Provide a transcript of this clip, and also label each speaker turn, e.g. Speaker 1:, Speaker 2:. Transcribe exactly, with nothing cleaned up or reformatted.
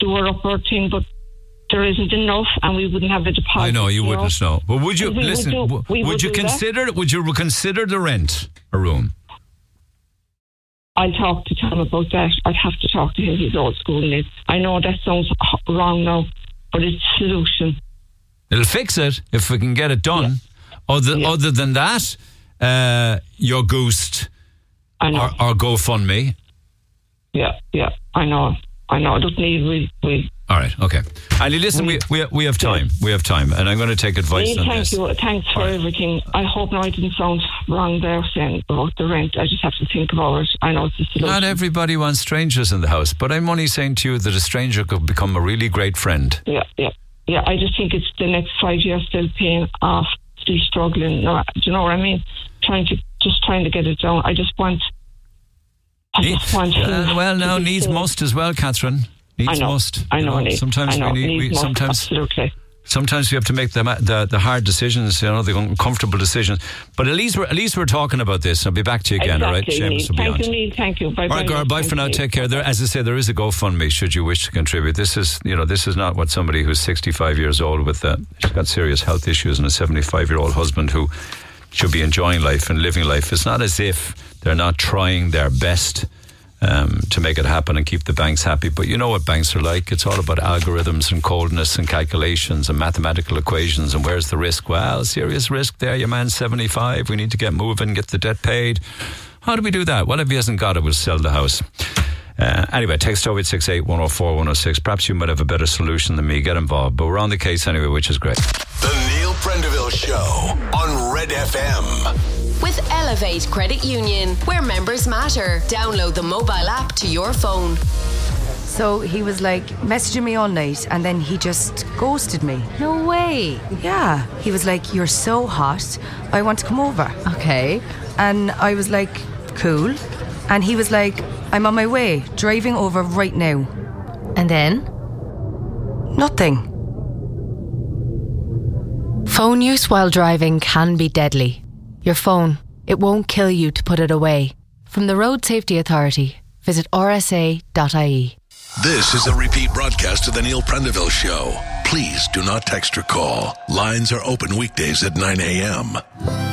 Speaker 1: do our upward thing, but there isn't enough, and we wouldn't have a deposit.
Speaker 2: I know you,
Speaker 1: you
Speaker 2: wouldn't know. know. But would you
Speaker 1: we
Speaker 2: listen?
Speaker 1: Would, do,
Speaker 2: would, would you consider? That. Would you consider the rent a room?
Speaker 1: I'll talk to Tom about that. I'd have to talk to him. He's old school. And I know that sounds wrong now, but it's a solution.
Speaker 2: It'll fix it if we can get it done. Yeah. Other yeah. other than that, uh, your Goose or, or GoFundMe.
Speaker 1: Yeah, yeah, I know. I know. It doesn't need we we.
Speaker 2: All right, okay. Ali, listen, we we we have time. We have time, and I'm going to take advice
Speaker 1: Neil,
Speaker 2: on
Speaker 1: thank
Speaker 2: this.
Speaker 1: You. Thanks for right. everything. I hope now I didn't sound wrong there saying about the rent. I just have to think about it. I know it's a solution.
Speaker 2: Not everybody wants strangers in the house, but I'm only saying to you that a stranger could become a really great friend.
Speaker 1: Yeah, yeah, yeah. I just think it's the next five years still paying off, still struggling. No, do you know what I mean? Trying to just trying to get it down. I just want. I
Speaker 2: Need,
Speaker 1: just want.
Speaker 2: Uh, well, now needs still. Must as well, Catherine. Needs
Speaker 1: I know,
Speaker 2: must.
Speaker 1: I know.
Speaker 2: You know sometimes
Speaker 1: I know,
Speaker 2: we need. We,
Speaker 1: must,
Speaker 2: sometimes,
Speaker 1: absolutely.
Speaker 2: Sometimes we have to make the, the the hard decisions. You know, the uncomfortable decisions. But at least we're at least we're talking about this. I'll be back to you again.
Speaker 1: Exactly,
Speaker 2: all right, Seamus will be
Speaker 1: Thank
Speaker 2: on.
Speaker 1: you, Neil. Thank you. Bye,
Speaker 2: all right, girl. Bye for now.
Speaker 1: You.
Speaker 2: Take care. There, as I say, there is a GoFundMe. Should you wish to contribute, this is you know this is not what somebody who's sixty-five years old with uh, she's got serious health issues and a seventy-five-year-old husband who should be enjoying life and living life. It's not as if they're not trying their best. Um, to make it happen and keep the banks happy. But you know what banks are like. It's all about algorithms and coldness and calculations and mathematical equations and where's the risk? Well, serious risk there. Your man's seventy-five. We need to get moving, get the debt paid. How do we do that? Well, if he hasn't got it, we'll sell the house. Uh, anyway, text oh eight six eight, one oh four, one oh six. Perhaps you might have a better solution than me. Get involved. But we're on the case anyway, which is great.
Speaker 3: The Neil Prendeville Show on Red F M.
Speaker 4: With Elevate Credit Union, where members matter. Download the mobile app to your phone.
Speaker 5: So he was like messaging me all night and then he just ghosted me.
Speaker 6: No way.
Speaker 5: Yeah. He was like, you're so hot, I want to come over.
Speaker 6: Okay.
Speaker 5: And I was like, cool. And he was like, I'm on my way, driving over right now.
Speaker 6: And then?
Speaker 5: Nothing.
Speaker 6: Phone use while driving can be deadly. Your phone, it won't kill you to put it away. From the Road Safety Authority, visit r s a dot i e.
Speaker 3: This is a repeat broadcast of the Neil Prendeville Show. Please do not text or call. Lines are open weekdays at nine a.m.